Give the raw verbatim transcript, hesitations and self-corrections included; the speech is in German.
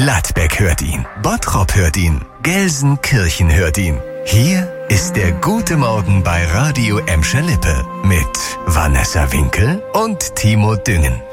Gladbeck hört ihn. Bottrop hört ihn. Gelsenkirchen hört ihn. Hier ist der Gute Morgen bei Radio Emscher Lippe mit Vanessa Winkel und Timo Düngen.